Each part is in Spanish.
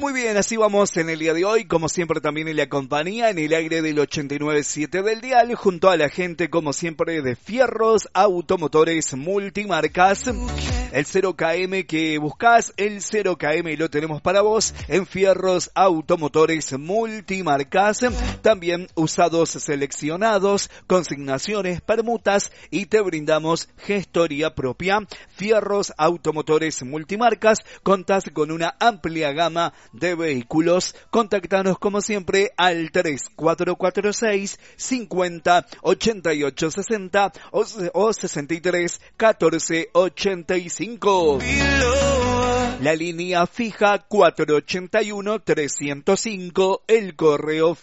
Muy bien, así vamos en el día de hoy, como siempre también en la compañía, en el aire del 89.7 del dial, junto a la gente, como siempre, de Fierros Automotores Multimarcas. El 0KM que buscas, el 0KM lo tenemos para vos en Fierros Automotores Multimarcas. También usados seleccionados, consignaciones, permutas y te brindamos gestoría propia. Fierros Automotores Multimarcas, contás con una amplia gama de vehículos. Contactanos como siempre al 3446 50 88 60 o 63 14 85. La línea fija 481-305, el correo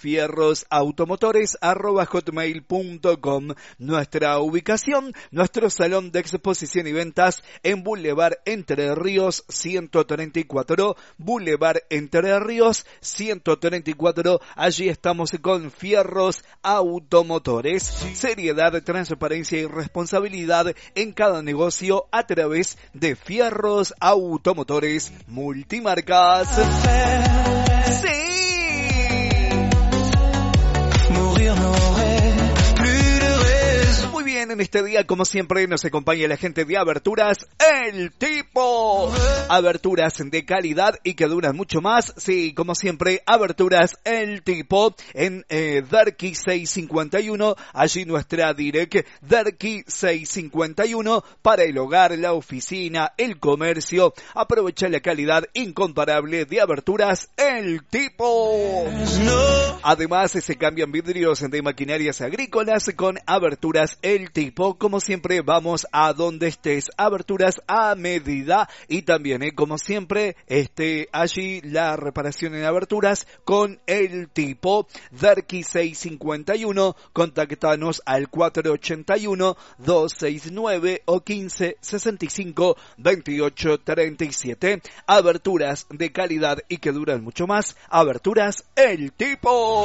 fierrosautomotores@hotmail.com. Nuestra ubicación, nuestro salón de exposición y ventas en Boulevard Entre Ríos 134, Boulevard Entre Ríos 134. Allí estamos con Fierros Automotores. Seriedad, transparencia y responsabilidad en cada negocio a través de Fierros Automotores Multimarcas. Sí. Muy bien, en este día, como siempre, nos acompaña la gente de Aberturas El Tipo. Aberturas de calidad y que duran mucho más. Sí, como siempre, Aberturas El Tipo en Derqui 651. Allí nuestra direct, Derqui 651, para el hogar, la oficina, el comercio. Aprovecha la calidad incomparable de Aberturas El Tipo. Además, se cambian vidrios de maquinarias agrícolas con Aberturas El Tipo. Como siempre, vamos a donde estés. Aberturas a medida y también, como siempre, allí la reparación en aberturas con El Tipo. Derqui 651, contactanos al 481-269 o 1565-2837. Aberturas de calidad y que duran mucho más. Aberturas El Tipo.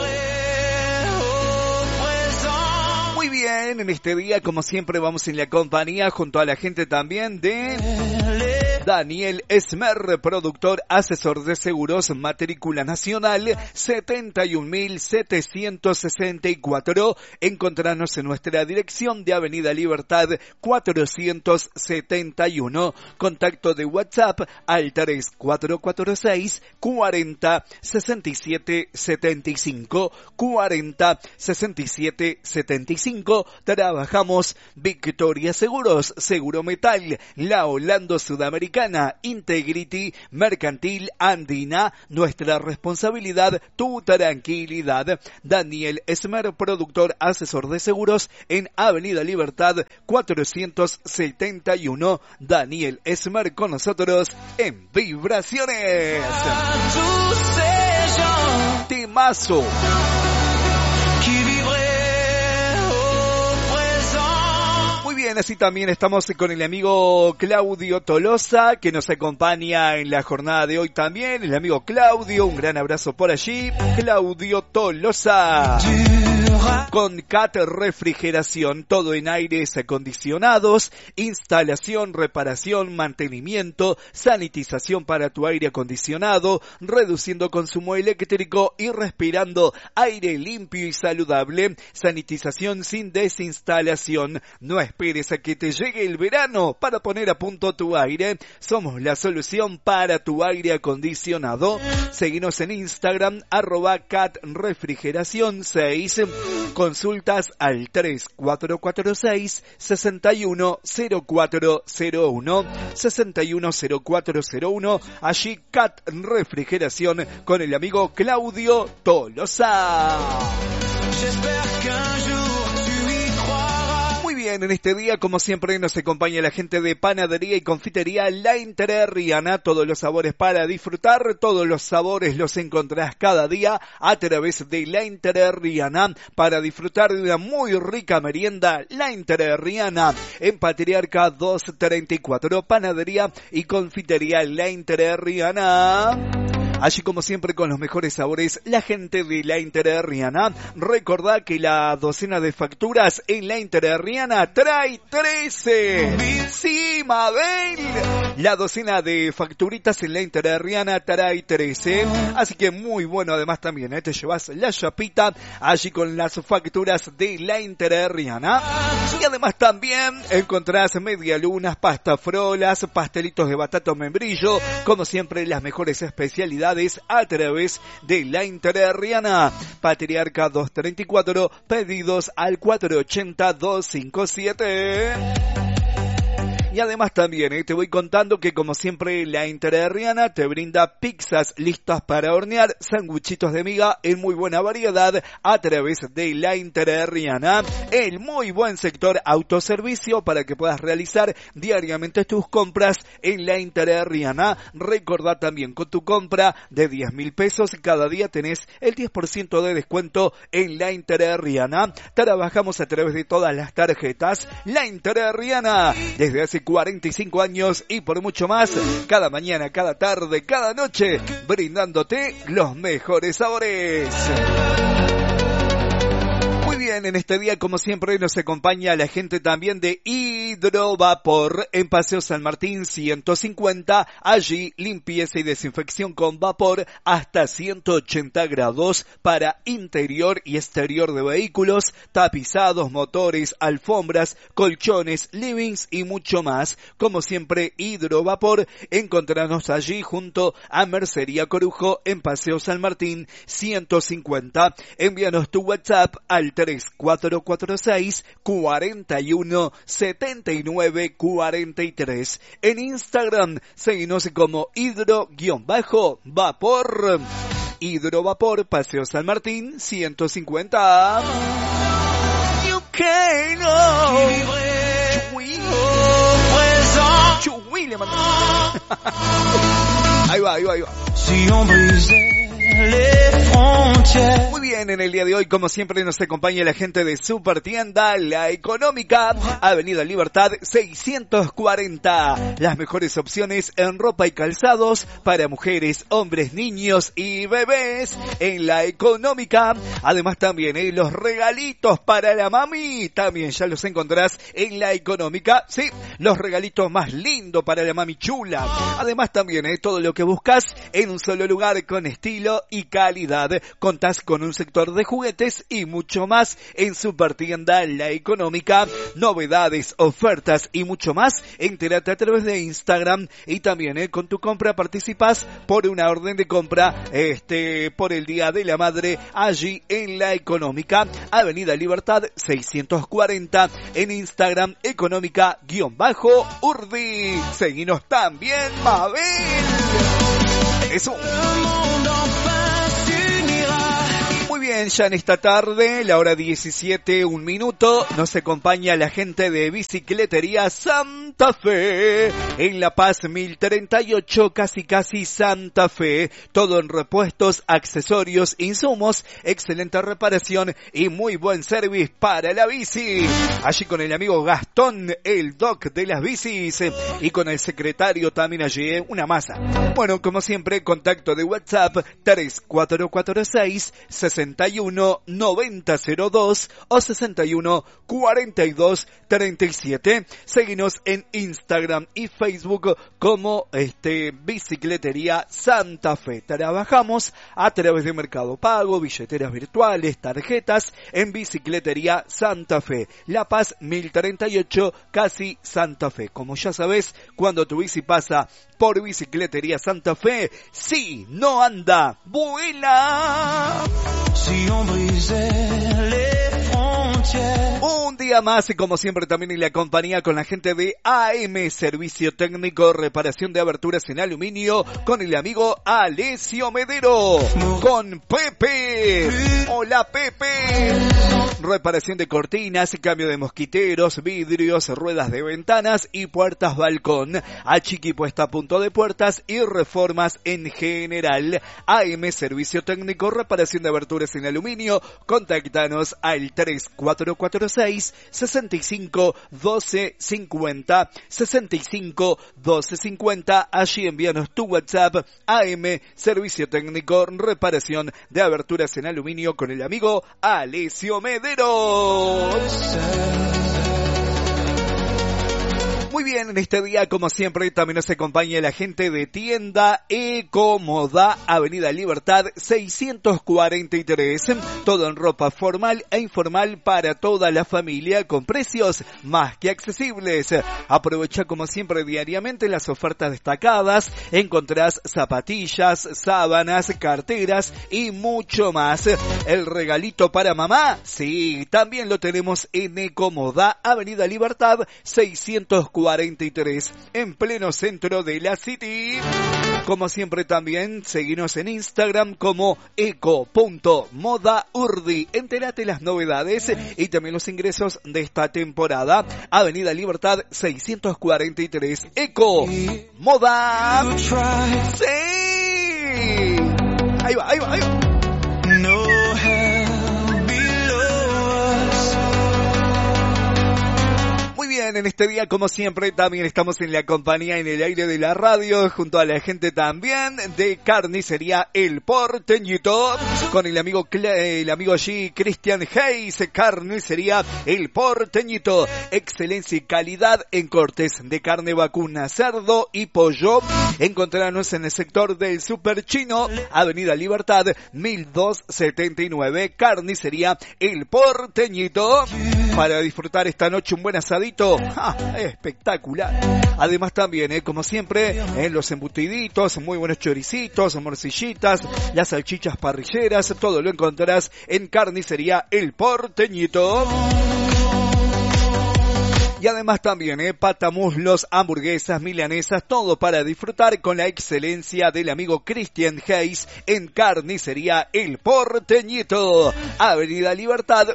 Muy bien, en este día, como siempre, vamos en la compañía junto a la gente también de Daniel Esmer, productor, asesor de seguros, matrícula nacional 71.764. Encontranos en nuestra dirección de Avenida Libertad 471. Contacto de WhatsApp al 3446 40 67 75 40 67 75. Trabajamos Victoria Seguros, Seguro Metal, La Holando Sudamericana, Integrity, Mercantil Andina. Nuestra responsabilidad, tu tranquilidad. Daniel Esmer, productor, asesor de seguros en Avenida Libertad 471. Daniel Esmer con nosotros en Vibraciones. Temazo. Bien, así también estamos con el amigo Claudio Tolosa, que nos acompaña en la jornada de hoy también. El amigo Claudio, un gran abrazo por allí. Claudio Tolosa. Con CAT Refrigeración, todo en aires acondicionados, instalación, reparación, mantenimiento, sanitización para tu aire acondicionado, reduciendo consumo eléctrico y respirando aire limpio y saludable, sanitización sin desinstalación. No esperes a que te llegue el verano para poner a punto tu aire. Somos la solución para tu aire acondicionado. Seguinos en Instagram, @CAT-Refrigeración 6. Consultas al 3446 610401 610401. Allí CAT Refrigeración con el amigo Claudio Tolosa. Bien, en este día, como siempre, nos acompaña la gente de Panadería y Confitería La Entrerriana. Todos los sabores para disfrutar, todos los sabores los encontrás cada día a través de La Entrerriana. Para disfrutar de una muy rica merienda, La Entrerriana, en Patriarca 234. Panadería y Confitería La Entrerriana. Allí como siempre con los mejores sabores, la gente de la Interherriana. Recordá que la docena de facturas en la Interherriana trae 13. Sí, Mabel. La docena de facturitas en la Interherriana trae 13. Así que muy bueno además también, te llevas la chapita allí con las facturas de la Interherriana. Y además también encontrás medialunas, pastafrolas, pastelitos de batata o membrillo, como siempre las mejores especialidades a través de la Interherriana. Patriarca 234, pedidos al 480-257. Y además también te voy contando que como siempre la Interherriana te brinda pizzas listas para hornear, sanguchitos de miga en muy buena variedad a través de la Interherriana. El muy buen sector autoservicio para que puedas realizar diariamente tus compras en la Interherriana. Recordá también con tu compra de 10.000 pesos cada día tenés el 10% de descuento en la Interherriana. Trabajamos a través de todas las tarjetas. La Interherriana desde hace 45 años y por mucho más, cada mañana, cada tarde, cada noche, brindándote los mejores sabores. Muy bien, en este día como siempre nos acompaña la gente también de Hidrovapor en Paseo San Martín 150, allí limpieza y desinfección con vapor hasta 180 grados para interior y exterior de vehículos, tapizados, motores, alfombras, colchones, livings y mucho más. Como siempre Hidrovapor, encontrarnos allí junto a Mercería Corujo en Paseo San Martín 150. Envíanos tu WhatsApp al 3446 41 79 43. En Instagram, seguinos como hidro-vapor. Hidrovapor, Paseo San Martín, 150. You can Chuy, le mandó. Ahí va. Muy bien, en el día de hoy, como siempre, nos acompaña la gente de Supertienda La Económica, Avenida Libertad 640. Las mejores opciones en ropa y calzados para mujeres, hombres, niños y bebés en La Económica. Además también los regalitos para la mami, también ya los encontrás en La Económica. Sí, los regalitos más lindos para la mami chula. Además también todo lo que buscas en un solo lugar con estilo y calidad. Contás con un sector de juguetes y mucho más en Supertienda La Económica. Novedades, ofertas y mucho más. Entérate a través de Instagram y también con tu compra participas por una orden de compra por el Día de la Madre allí en La Económica, Avenida Libertad 640. En Instagram económica_urdi. Seguinos también, Mabel. Eso. Muy bien, ya en esta tarde, la hora 17, 1 minuto, nos acompaña la gente de Bicicletería Santa Fe, en La Paz 1038, casi Santa Fe. Todo en repuestos, accesorios, insumos, excelente reparación y muy buen service para la bici. Allí con el amigo Gastón, el doc de las bicis, y con el secretario también allí, una masa. Bueno, como siempre, contacto de WhatsApp 3446 61 9002 o 61 42 37. Seguinos en Instagram y Facebook como Bicicletería Santa Fe. Trabajamos a través de Mercado Pago, billeteras virtuales, tarjetas en Bicicletería Santa Fe. La Paz 1038, casi Santa Fe. Como ya sabes, cuando tu bici pasa por Bicicletería Santa Fe, sí, no anda, vuela. Un día más y como siempre también en la compañía con la gente de AM Servicio Técnico, reparación de aberturas en aluminio con el amigo Alessio Medero, con Pepe. Hola Pepe. Reparación de cortinas, cambio de mosquiteros, vidrios, ruedas de ventanas y puertas balcón, achiqui puesta a punto de puertas y reformas en general. AM Servicio Técnico, reparación de aberturas en aluminio. Contáctanos al 3446 446 65 12 50, 65 12 50. Allí envíanos tu WhatsApp. AM, servicio técnico, reparación de aberturas en aluminio con el amigo Alessio Mederos. Muy bien, en este día, como siempre, también nos acompaña la gente de tienda Ecomoda, Avenida Libertad 643. Todo en ropa formal e informal para toda la familia con precios más que accesibles. Aprovecha como siempre diariamente las ofertas destacadas. Encontrás zapatillas, sábanas, carteras y mucho más. El regalito para mamá, sí, también lo tenemos en Ecomoda, Avenida Libertad 643. En pleno centro de la City. Como siempre también, seguinos en Instagram como eco.modaurdi. Entérate las novedades y también los ingresos de esta temporada. Avenida Libertad 643. Eco Moda. ¡Sí! Ahí va, ahí va, ahí va. Muy bien, en este día, como siempre, también estamos en la compañía en el aire de la radio, junto a la gente también de Carnicería El Porteñito, con el amigo allí, Cristian Hayes. Carnicería El Porteñito, excelencia y calidad en cortes de carne vacuna, cerdo y pollo. Encontrarnos en el sector del Super Chino, Avenida Libertad 1279, Carnicería El Porteñito, para disfrutar esta noche un buen asadito. Espectacular. Además también, como siempre, los embutiditos, muy buenos choricitos, morcillitas, las salchichas parrilleras, todo lo encontrarás en Carnicería El Porteñito. Y además también, patamuslos, hamburguesas, milanesas, todo para disfrutar con la excelencia del amigo Cristian Hayes en Carnicería El Porteñito. Avenida Libertad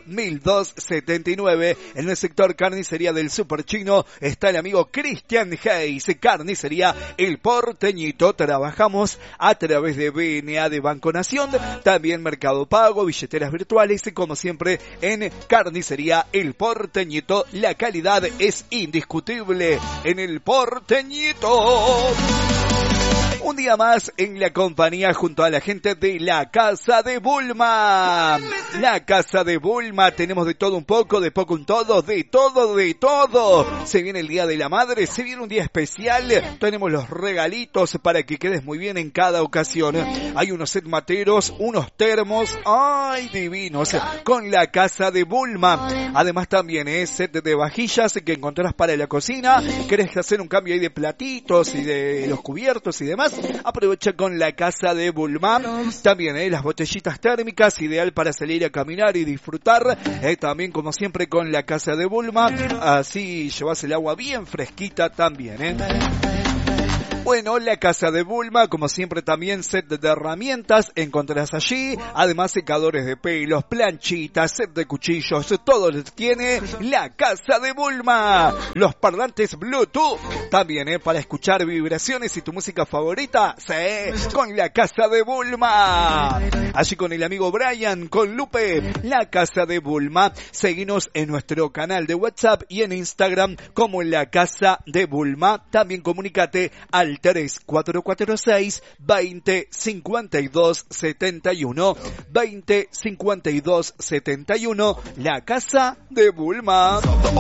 1279. En el sector Carnicería del Super Chino está el amigo Cristian Hayes. Carnicería El Porteñito. Trabajamos a través de BNA de Banco Nación, también Mercado Pago, billeteras virtuales, como siempre en Carnicería El Porteñito. La calidad es indiscutible en El Porteñito. Un día más en la compañía junto a la gente de la Casa de Bulma. La Casa de Bulma, tenemos de todo un poco, de poco un todo, de todo, de todo. Se viene el Día de la Madre, se viene un día especial. Tenemos los regalitos para que quedes muy bien en cada ocasión. Hay unos set materos, unos termos, ¡ay, divinos! Con la Casa de Bulma. Además también set de vajillas que encontrarás para la cocina. ¿Querés hacer un cambio ahí de platitos y de los cubiertos y demás? Aprovecha con la Casa de Bulma. También las botellitas térmicas, ideal para salir a caminar y disfrutar. También, como siempre, con la Casa de Bulma. Así llevas el agua bien fresquita también. Bueno, la Casa de Bulma, como siempre también set de herramientas encontrarás allí, además secadores de pelos, planchitas, set de cuchillos, todo lo tiene la Casa de Bulma. Los parlantes Bluetooth, también para escuchar vibraciones y tu música favorita, sí, con la Casa de Bulma. Allí con el amigo Brian, con Lupe, la Casa de Bulma. Seguinos en nuestro canal de WhatsApp y en Instagram como la Casa de Bulma. También comunícate al 3446 20 52 71 20 52 71. La Casa de Bulma.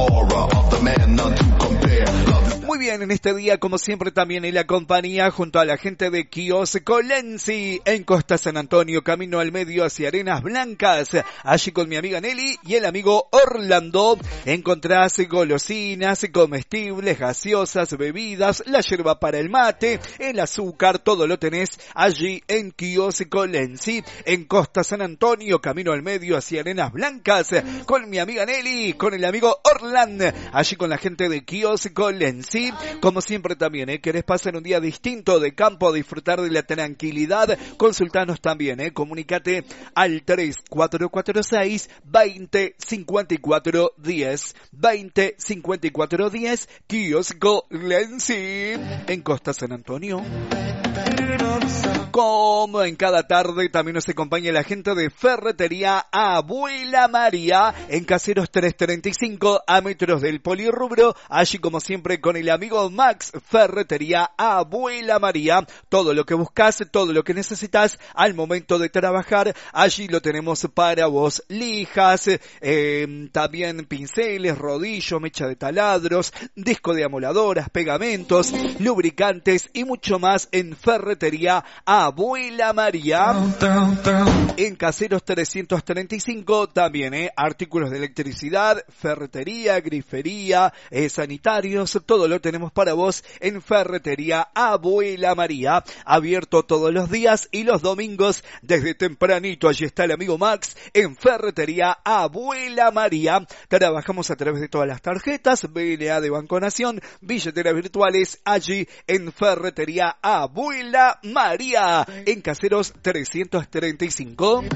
Muy bien, en este día, como siempre, también en la compañía junto a la gente de Kiosco Lenzi en Costa San Antonio, camino al medio hacia Arenas Blancas. Allí con mi amiga Nelly y el amigo Orlando encontrás golosinas, comestibles, gaseosas, bebidas, la yerba para el mate, el azúcar, todo lo tenés allí en Kiosco Lenzi en Costa San Antonio, camino al medio hacia Arenas Blancas, con mi amiga Nelly, con el amigo Orlando, allí con la gente de Kiosco Lenzi. Como siempre también, querés pasar un día distinto de campo, disfrutar de la tranquilidad, consultanos también, comunícate al 3446 20 54 10 20 54 10, Kiosco Lenzi en Costa San Antonio. Como en cada tarde también nos acompaña la gente de Ferretería Abuela María en Caseros 335 a metros del Polirrubro. Allí como siempre con el amigo Max, Ferretería Abuela María. Todo lo que buscas, todo lo que necesitas al momento de trabajar, allí lo tenemos para vos. Lijas, también pinceles, rodillo, mecha de taladros, disco de amoladoras, pegamentos, lubricantes y mucho más en Ferretería Abuela María. En Caseros 335 también, artículos de electricidad, ferretería, grifería, sanitarios, todo lo tenemos para vos en Ferretería Abuela María. Abierto todos los días y los domingos desde tempranito. Allí está el amigo Max en Ferretería Abuela María. Trabajamos a través de todas las tarjetas, BLA de Banco Nación, billeteras virtuales, allí en Ferretería Abuela María. En Caseros 335.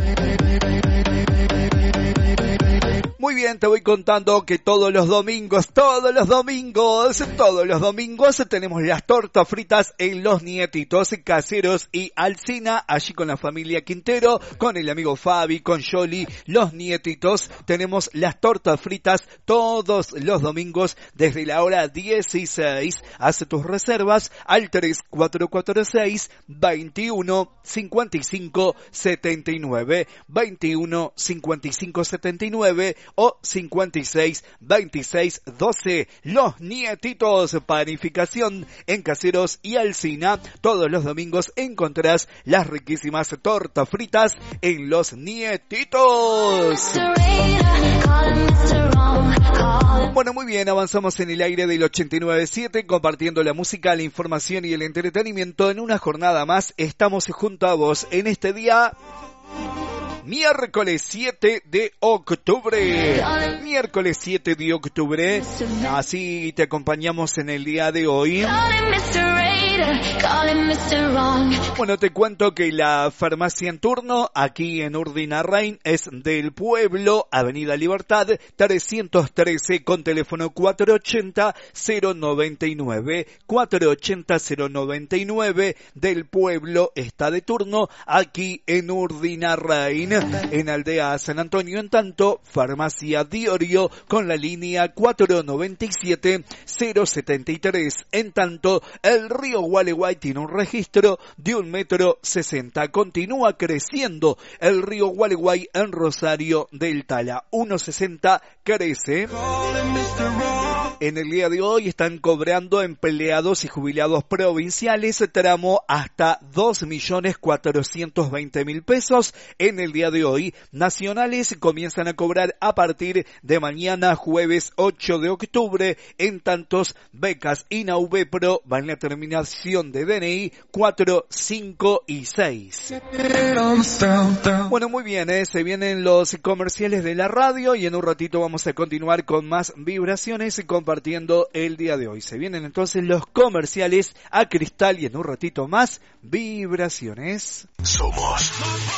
Muy bien, te voy contando que todos los domingos tenemos las tortas fritas en Los Nietitos, Caseros y Alsina, allí con la familia Quintero, con el amigo Fabi, con Yoli, Los Nietitos. Tenemos las tortas fritas todos los domingos desde la hora 16. Hace tus reservas al 3446 21 55 79, 21 55 79 o 56 26 12. Los Nietitos, panificación en Caseros y Alsina. Todos los domingos encontrarás las riquísimas tortas fritas en Los Nietitos. Bueno, muy bien, avanzamos en el aire del 89.7 compartiendo la música, la información y el entretenimiento en una jornada más. Estamos junto a vos en este día miércoles 7 de octubre. Miércoles 7 de octubre. Así te acompañamos en el día de hoy. Bueno, te cuento que la farmacia en turno aquí en Urdinarrain es del Pueblo, Avenida Libertad 313 con teléfono 480-099. 480-099 del Pueblo está de turno aquí en Urdinarrain, en Aldea San Antonio. En tanto, farmacia Diorio con la línea 497-073. En tanto, el río Gualeguay tiene un registro de 1,60 m. Continúa creciendo el río Gualeguay en Rosario del Tala. 1,60 crece. En el día de hoy están cobrando empleados y jubilados provinciales tramo hasta 2.420.000 pesos. En el día de hoy, nacionales comienzan a cobrar a partir de mañana jueves 8 de octubre. En tantos, becas INAUBEPRO van en la terminación de DNI 4, 5 y 6. Bueno, muy bien, se vienen los comerciales de la radio y en un ratito vamos a continuar con más vibraciones y compartiendo el día de hoy. Se vienen entonces los comerciales a Cristal y en un ratito más vibraciones. Somos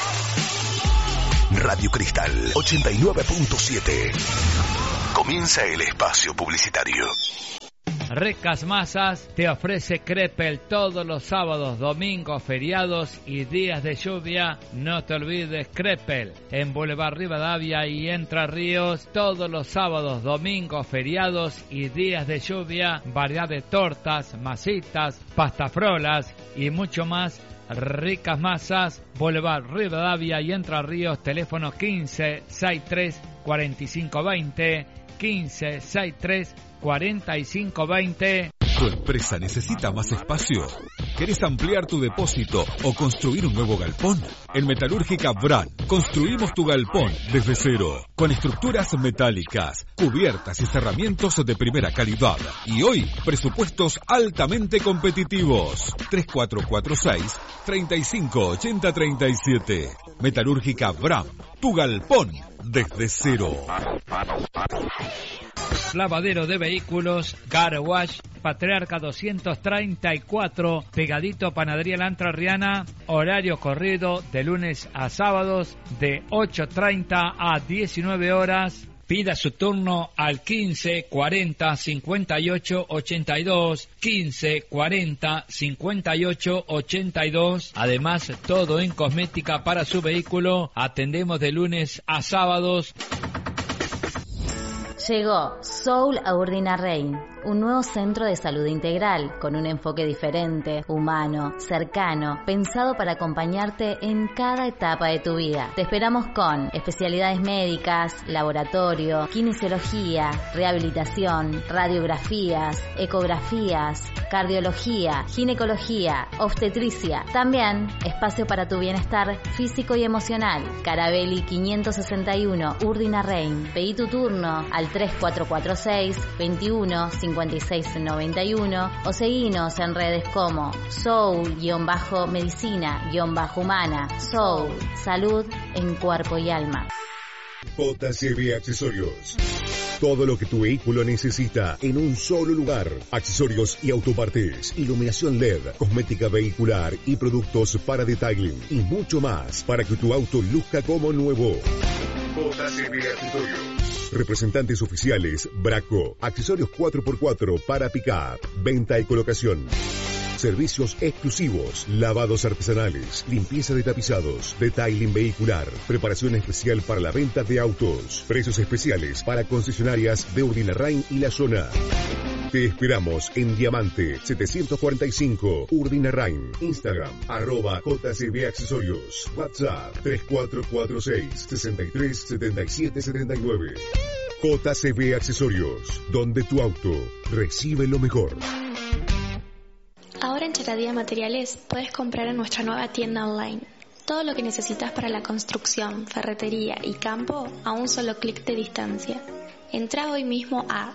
Radio Cristal 89.7. Comienza el espacio publicitario. Ricas Masas te ofrece Crepel todos los sábados, domingos, feriados y días de lluvia. No te olvides Crepel en Boulevard Rivadavia y Entre Ríos todos los sábados, domingos, feriados y días de lluvia. Variedad de tortas, masitas, pastafrolas y mucho más. Ricas Masas, Boulevard Rivadavia y Entre Ríos, teléfono 1563-4520, 1563-4520. ¿Tu empresa necesita más espacio? ¿Querés ampliar tu depósito o construir un nuevo galpón? En Metalúrgica Bran construimos tu galpón desde cero, con estructuras metálicas, cubiertas y cerramientos de primera calidad. Y hoy, presupuestos altamente competitivos. 3446-358037. Metalúrgica Bran, tu galpón desde cero. Lavadero de vehículos, Car Wash, Patriarca 234, pegadito a Panadería La Entrerriana, horario corrido de lunes a sábados de 8:30 a 19 horas. Pida su turno al 15 40 58 82, 15 40 58 82. Además, todo en cosmética para su vehículo. Atendemos de lunes a sábados. Llegó Soul a Urdinarrain, un nuevo centro de salud integral con un enfoque diferente, humano, cercano, pensado para acompañarte en cada etapa de tu vida. Te esperamos con especialidades médicas, laboratorio, kinesiología, rehabilitación, radiografías, ecografías, cardiología, ginecología, obstetricia. También espacio para tu bienestar físico y emocional. Carabelli 561, Urdinarrain. Pedí tu turno al 3446 21 56 91 o seguinos en redes como Soul-medicina-humana. Soul, salud en cuerpo y alma. JCB Accesorios. Todo lo que tu vehículo necesita en un solo lugar. Accesorios y autopartes, iluminación LED, cosmética vehicular y productos para detailing y mucho más para que tu auto luzca como nuevo. JCB Accesorios. Representantes oficiales Braco, accesorios 4x4 para pick-up, venta y colocación. Servicios exclusivos, lavados artesanales, limpieza de tapizados, detailing vehicular, preparación especial para la venta de autos, precios especiales para concesionarias de Urdinarrain y la zona. Te esperamos en Diamante 745 Urdinarrain, Instagram @JCB Accesorios, WhatsApp 3446 63 77 79. JCB Accesorios, donde tu auto recibe lo mejor. Ahora en Charadía Materiales puedes comprar en nuestra nueva tienda online. Todo lo que necesitas para la construcción, ferretería y campo a un solo clic de distancia. Entra hoy mismo a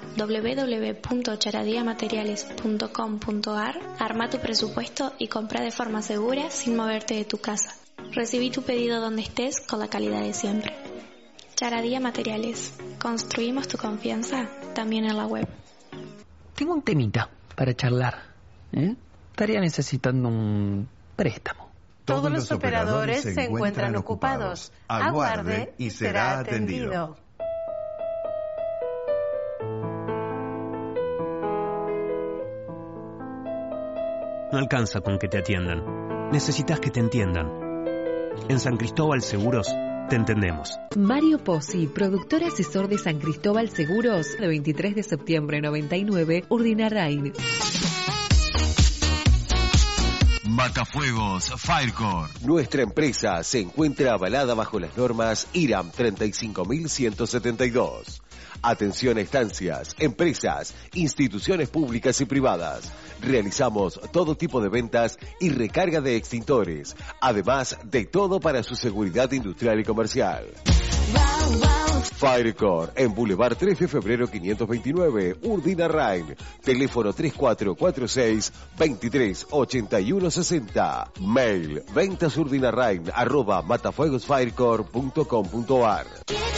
www.charadiamateriales.com.ar, arma tu presupuesto y compra de forma segura sin moverte de tu casa. Recibí tu pedido donde estés con la calidad de siempre. Charadía Materiales. Construimos tu confianza también en la web. Tengo un temita para charlar. Estaría necesitando un préstamo. Todos los operadores se encuentran ocupados. Aguarde y será atendido. No alcanza con que te atiendan. Necesitas que te entiendan. En San Cristóbal Seguros te entendemos. Mario Pozzi, productor asesor de San Cristóbal Seguros, de 23 de septiembre 99, Urdinarrain. Matafuegos Firecore. Nuestra empresa se encuentra avalada bajo las normas IRAM 35172. Atención a estancias, empresas, instituciones públicas y privadas. Realizamos todo tipo de ventas y recarga de extintores, además de todo para su seguridad industrial y comercial. Firecore, en Boulevard 3 de febrero 529, Urdinarrain. Teléfono 3446-238160. Mail, ventasurdinarrain@matafuegosfirecore.com.ar.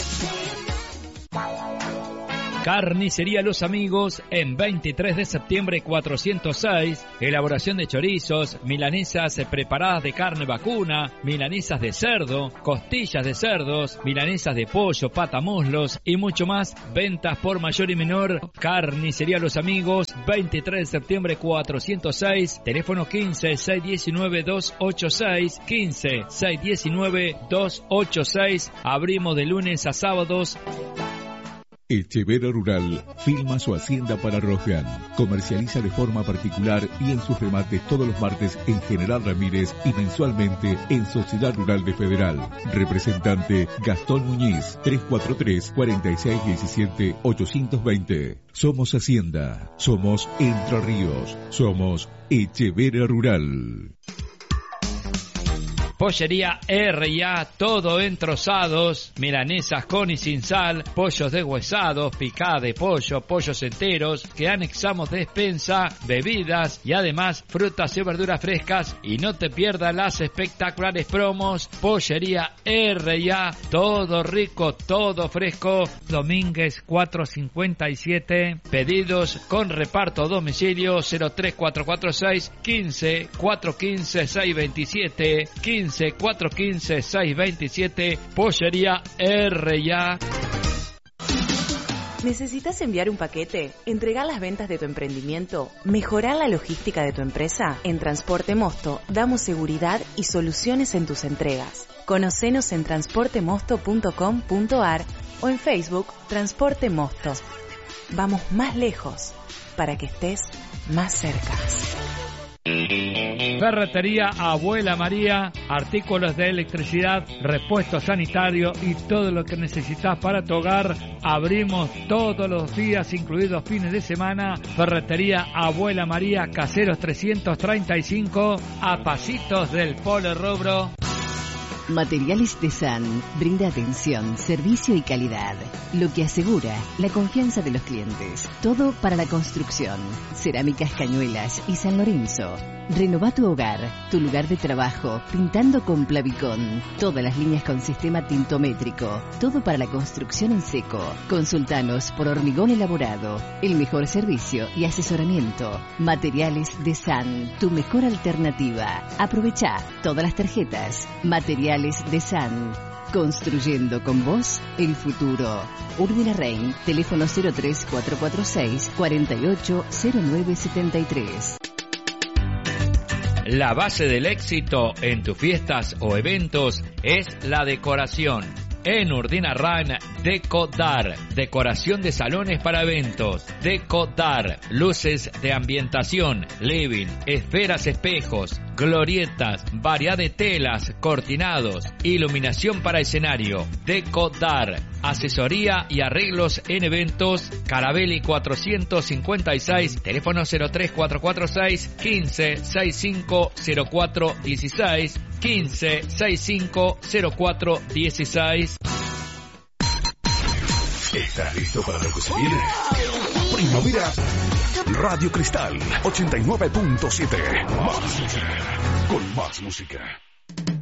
Carnicería Los Amigos en 23 de septiembre 406, elaboración de chorizos, milanesas preparadas de carne vacuna, milanesas de cerdo, costillas de cerdos, milanesas de pollo, patamuslos y mucho más. Ventas por mayor y menor. Carnicería Los Amigos, 23 de septiembre 406, teléfono 15 619 286, 15 619 286. Abrimos de lunes a sábados. Echevera Rural filma su hacienda para Rosgan. Comercializa de forma particular y en sus remates todos los martes en General Ramírez y mensualmente en Sociedad Rural de Federal. Representante Gastón Muñiz, 343-4617-820. Somos Hacienda. Somos Entre Ríos. Somos Echevera Rural. Pollería R&A, todo en trozados, milanesas con y sin sal, pollos deshuesados, picada de pollo, pollos enteros, que anexamos despensa, bebidas y además frutas y verduras frescas. Y no te pierdas las espectaculares promos. Pollería R&A, todo rico, todo fresco. Domínguez 457, pedidos con reparto a domicilio 03446 15 415 627 15 415 627. Pollería R&A. ¿Necesitas enviar un paquete? ¿Entregar las ventas de tu emprendimiento? ¿Mejorar la logística de tu empresa? En Transporte Mosto damos seguridad y soluciones en tus entregas. Conocenos en transportemosto.com.ar o en Facebook Transporte Mosto. Vamos más lejos para que estés más cerca. Ferretería Abuela María, artículos de electricidad, repuesto sanitario y todo lo que necesitas para tu hogar. Abrimos todos los días, incluidos fines de semana. Ferretería Abuela María, Caseros 335, a pasitos del Polo Rubro. Materiales de San brinda atención, servicio y calidad, lo que asegura la confianza de los clientes. Todo para la construcción. Cerámicas Cañuelas y San Lorenzo. Renová tu hogar, tu lugar de trabajo, pintando con Plavicón. Todas las líneas con sistema tintométrico. Todo para la construcción en seco. Consultanos por Hormigón Elaborado. El mejor servicio y asesoramiento. Materiales de San, tu mejor alternativa. Aprovechá todas las tarjetas. Materiales de San. Construyendo con vos el futuro. Urbina Rein, teléfono 03446 480973. La base del éxito en tus fiestas o eventos es la decoración. En Urdinarrain, Decodar, decoración de salones para eventos. Decodar, luces de ambientación, living, esferas, espejos, glorietas, variedad de telas, cortinados, iluminación para escenario. Decodar, asesoría y arreglos en eventos. Carabelli 456, teléfono 03446 15650416, 15650416. ¿Estás listo para lo que se viene? Primavera. Radio Cristal 89.7. Más música. Con más música.